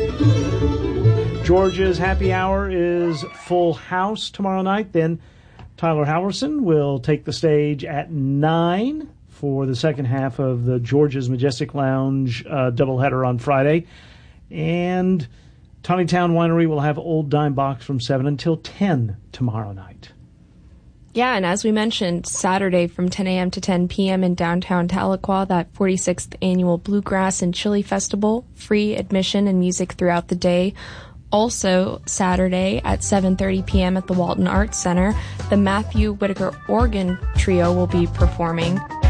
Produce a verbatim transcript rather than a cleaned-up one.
Georgia's Happy Hour is Full House tomorrow night. Then Tyler Halverson will take the stage at nine for the second half of the Georgia's Majestic Lounge uh, doubleheader on Friday. And Tawnytown Winery will have Old Dime Box from seven until ten tomorrow night. Yeah, and as we mentioned, Saturday from ten a.m. to ten p.m. in downtown Tahlequah, that forty-sixth Annual Bluegrass and Chili Festival, free admission and music throughout the day. Also, Saturday at seven thirty p.m. at the Walton Arts Center, the Matthew Whitaker Organ Trio will be performing.